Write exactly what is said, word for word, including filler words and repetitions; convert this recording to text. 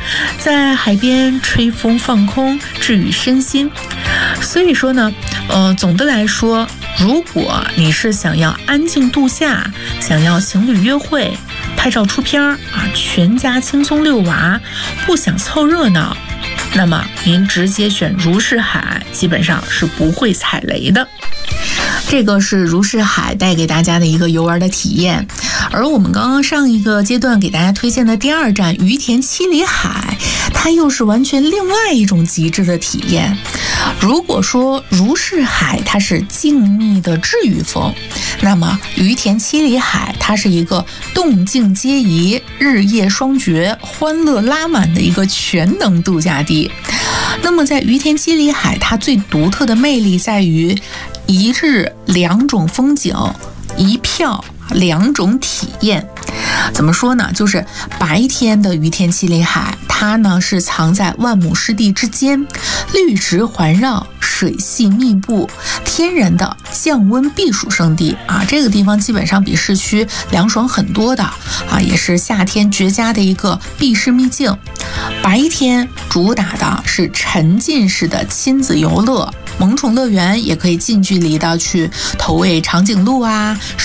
在海边吹风放空，治愈身心。所以说呢，呃，总的来说，如果你是想要安静度假，想要情侣约会，拍照出片啊，全家轻松遛娃，不想凑热闹，那么您直接选如是海，基本上是不会踩雷的。这个是如是海带给大家的一个游玩的体验。而我们刚刚上一个阶段给大家推荐的第二站于田七里海，它又是完全另外一种极致的体验。如果说如是海它是静谧的治愈风，那么于田七里海它是一个动静皆宜、日夜双绝、欢乐拉满的一个全能度假地。那么在于田七里海，它最独特的魅力在于一日两种风景，一票两种体验。怎么说呢？就是白天的于田七里海，它呢是藏在万亩湿地之间，绿植环绕，水系密布，天然的降温避暑胜地啊！这个地方基本上比市区凉爽很多的啊，也是夏天绝佳的一个避世秘境。白天主打的是沉浸式的亲子游乐，萌宠乐园也可以近距离的去投喂长颈鹿啊、